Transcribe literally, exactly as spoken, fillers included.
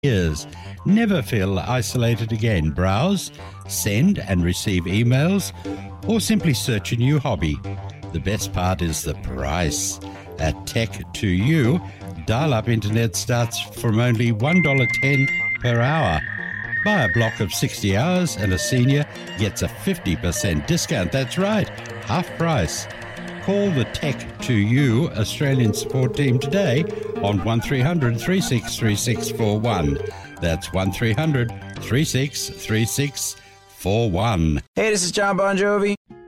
years. Never feel isolated again. Browse, send and receive emails, or simply search a new hobby. The best part is the price. At Tech to You, dial-up internet starts from only one dollar ten per hour. Buy a block of sixty hours and a senior gets a fifty percent discount. That's right, half price. Call the Tech to You Australian support team today on one three hundred, three six three six four one. That's one three hundred, three six three six four one. Hey, this is John Bon Jovi.